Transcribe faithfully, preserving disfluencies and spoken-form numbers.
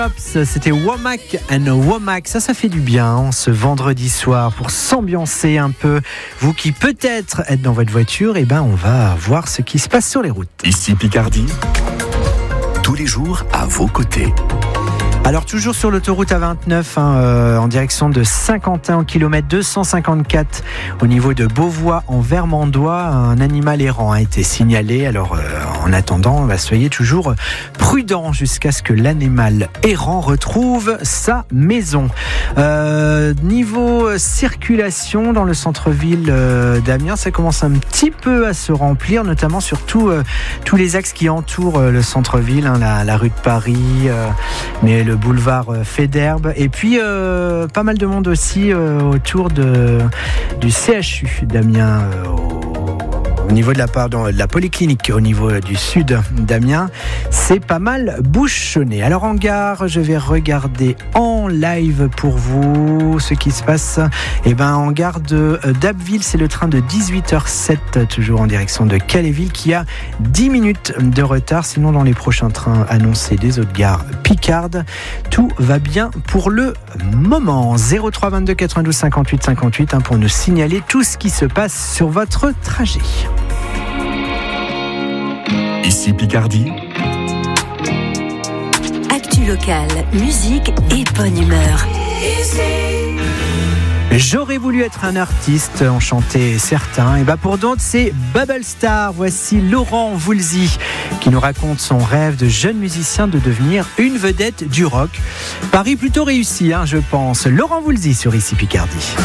C'était Womack and Womack, ça ça fait du bien hein, ce vendredi soir pour s'ambiancer un peu. Vous qui peut-être êtes dans votre voiture, et eh ben on va voir ce qui se passe sur les routes. Ici Picardie, tous les jours à vos côtés. Alors toujours sur l'autoroute A vingt-neuf hein, euh, en direction de Saint-Quentin au kilomètre deux cent cinquante-quatre au niveau de Beauvois en Vermandois, un animal errant a été signalé. Alors euh, en attendant, bah, soyez toujours prudents jusqu'à ce que l'animal errant retrouve sa maison. Euh, niveau circulation dans le centre-ville euh, d'Amiens, ça commence un petit peu à se remplir, notamment sur tout, euh, tous les axes qui entourent euh, le centre-ville, hein, la, la rue de Paris, euh, mais le le boulevard Faidherbe, et puis euh, pas mal de monde aussi euh, autour de, du C H U d'Amiens, euh, au, au niveau de la, pardon, de la polyclinique, au niveau du sud d'Amiens. C'est pas mal bouchonné. Alors en gare, je vais regarder en live pour vous ce qui se passe. Et ben en gare de d'Abbeville, c'est le train de dix-huit heures sept, toujours en direction de Calais-Ville, qui a dix minutes de retard. Sinon, dans les prochains trains annoncés des autres gares Picarde, tout va bien pour le moment. zéro trois vingt-deux quatre-vingt-douze cinquante-huit cinquante-huit hein, pour nous signaler tout ce qui se passe sur votre trajet. Ici Picardie. Actu locale, musique et bonne humeur. J'aurais voulu être un artiste, en chanter certains. Et bah pour d'autres, c'est Bubble Star. Voici Laurent Voulzy qui nous raconte son rêve de jeune musicien de devenir une vedette du rock. Pari plutôt réussi, hein, je pense. Laurent Voulzy sur Ici Picardie.